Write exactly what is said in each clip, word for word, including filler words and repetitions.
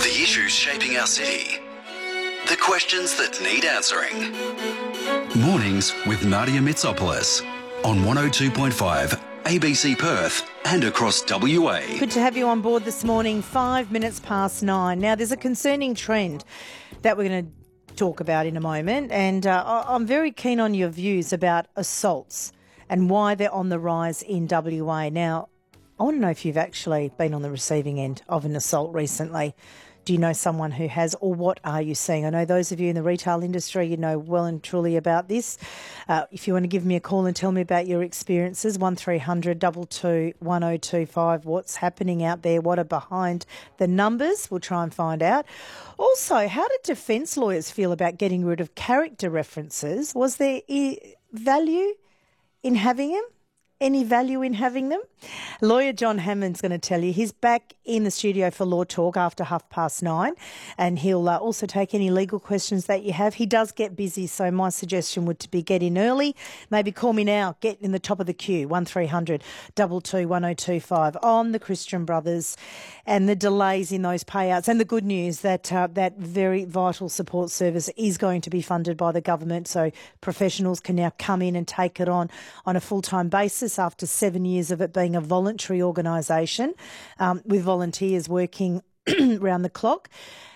The issues shaping our city. The questions that need answering. Mornings with Nadia Mitsopoulos on one oh two point five A B C Perth and across W A. Good to have you on board this morning, five minutes past nine. Now, there's a concerning trend that we're going to talk about in a moment, and uh, I'm very keen on your views about assaults and why they're on the rise in W A. Now, I want to know if you've actually been on the receiving end of an assault recently. Do you know someone who has, or what are you seeing? I know those of you in the retail industry, you know well and truly about this. Uh, if you want to give me a call and tell me about your experiences, one three hundred two two one oh two five. What's happening out there? What are behind the numbers? We'll try and find out. Also, how did defence lawyers feel about getting rid of character references? Was there e- value in having them? Any value in having them? Lawyer John Hammond's going to tell you. He's back in the studio for Law Talk after half past nine, and he'll uh, also take any legal questions that you have. He does get busy, so my suggestion would to be get in early. Maybe call me now. Get in the top of the queue, one three hundred two two one oh two five, on the Christian Brothers and the delays in those payouts, and the good news that uh, that very vital support service is going to be funded by the government, so professionals can now come in and take it on on a full-time basis after seven years of it being a voluntary organisation um, with volunteers working round the clock.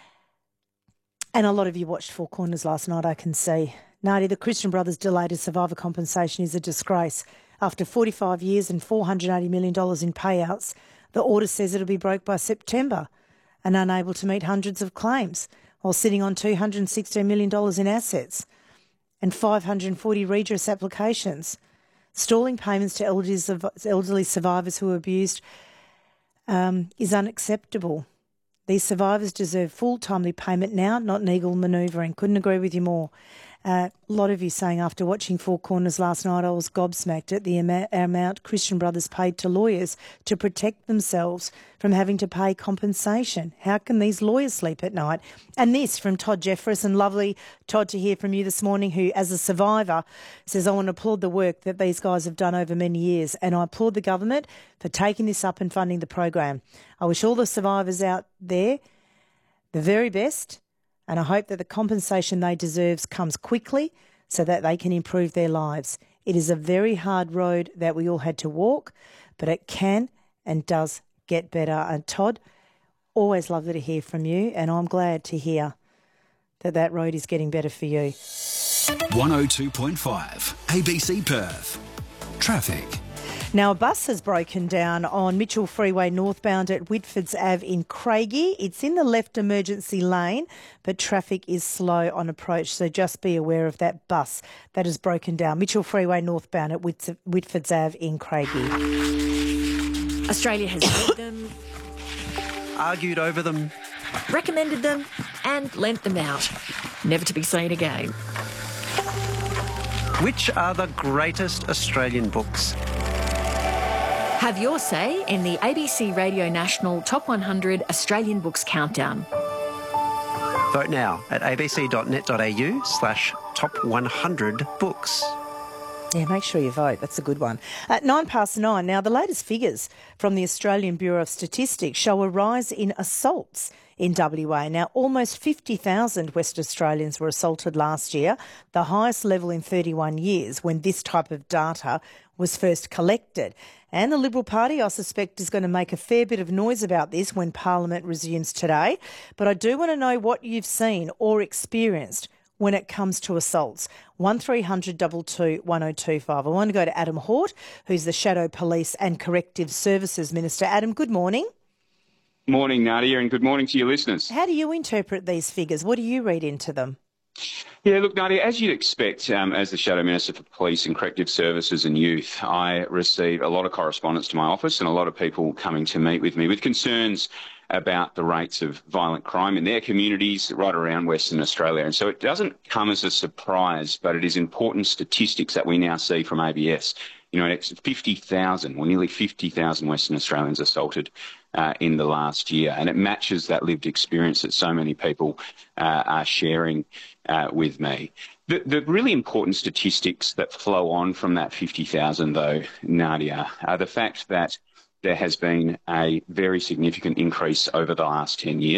And a lot of you watched Four Corners last night, I can see. Nadia, the Christian Brothers' delay to survivor compensation is a disgrace. After forty-five years and four hundred eighty million dollars in payouts, the order says it'll be broke by September and unable to meet hundreds of claims while sitting on two hundred sixteen million dollars in assets and five hundred forty redress applications. Stalling payments to elderly survivors who were abused um, is unacceptable. These survivors deserve full timely payment now, not legal manoeuvring. Couldn't agree with you more. Uh, a lot of you saying after watching Four Corners last night, I was gobsmacked at the ama- amount Christian Brothers paid to lawyers to protect themselves from having to pay compensation. How can these lawyers sleep at night? And this from Todd Jefferson. Lovely, Todd, to hear from you this morning, who, as a survivor, says, I want to applaud the work that these guys have done over many years, and I applaud the government for taking this up and funding the program. I wish all the survivors out there the very best, and I hope that the compensation they deserve comes quickly so that they can improve their lives. It is a very hard road that we all had to walk, but it can and does get better. And Todd, always lovely to hear from you, and I'm glad to hear that that road is getting better for you. one oh two point five A B C Perth. Traffic. Now, a bus has broken down on Mitchell Freeway northbound at Whitfords Ave in Craigie. It's in the left emergency lane, but traffic is slow on approach, so just be aware of that bus that has broken down. Mitchell Freeway northbound at Whit- Whitfords Ave in Craigie. Australia has read them, argued over them, recommended them and lent them out, never to be seen again. Which are the greatest Australian books? Have your say in the A B C Radio National Top one hundred Australian Books Countdown. Vote now at abc.net.au slash top 100 books. Yeah, make sure you vote. That's a good one. At nine past nine. Now, the latest figures from the Australian Bureau of Statistics show a rise in assaults in W A. Now, almost fifty thousand West Australians were assaulted last year, the highest level in thirty-one years when this type of data was first collected. And the Liberal Party, I suspect, is going to make a fair bit of noise about this when Parliament resumes today. But I do want to know what you've seen or experienced when it comes to assaults. one three hundred two two one oh two five. I want to go to Adam Hort, who's the Shadow Police and Corrective Services Minister. Adam, good morning. Morning, Nadia, and good morning to your listeners. How do you interpret these figures? What do you read into them? Yeah, look, Nadia, as you'd expect, um, as the Shadow Minister for Police and Corrective Services and Youth, I receive a lot of correspondence to my office and a lot of people coming to meet with me with concerns about the rates of violent crime in their communities right around Western Australia. And so it doesn't come as a surprise, but it is important statistics that we now see from A B S. You know, it's fifty thousand, or nearly fifty thousand Western Australians assaulted uh, in the last year. And it matches that lived experience that so many people uh, are sharing uh, with me. The, the really important statistics that flow on from that fifty thousand, though, Nadia, are the fact that there has been a very significant increase over the last ten years.